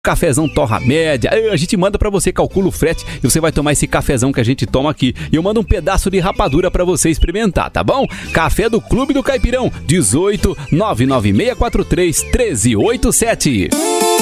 Cafezão Torra Média, a gente manda pra você, calcula o frete e você vai tomar esse cafezão que a gente toma aqui. E eu mando um pedaço de rapadura pra você experimentar, tá bom? Café do Clube do Caipirão, 18 99643 1387.